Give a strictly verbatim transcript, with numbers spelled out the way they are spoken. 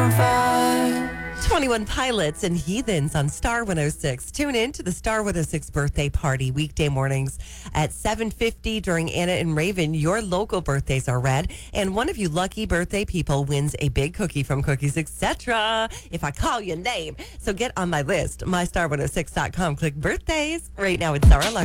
twenty-one Pilots and Heathens on Star one oh six. Tune in to the Star one oh six birthday party weekday mornings at seven fifty during Anna and Raven. Your local birthdays are read, and one of you lucky birthday people wins a big cookie from Cookies Etc. if I call your name. So get on my list, my star one oh six dot com. Click birthdays. Right now it's Sarah Luck.